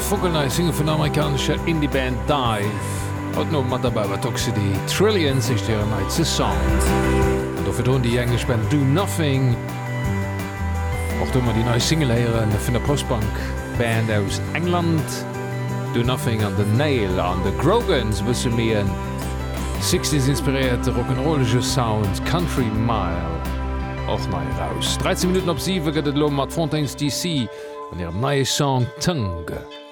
Vogelnei Single vun amerikanischer Indieband Dive. Haut no mat dabei war Toxicity Trillions sich der neitze Sound. Und dofir don die englisch Band Do Nothing. Auch dummer die neue Singleieren vun der Postbank Band aus England. Do Nothing an the Nail an the Grogans wësse meien 60s inspirierte rock'n'rollische Sound Country Mile. Auch neu raus. 13 Minuten ab 7 gëtt et lo mat Fontaines DC an ihrem neue Song Tunge.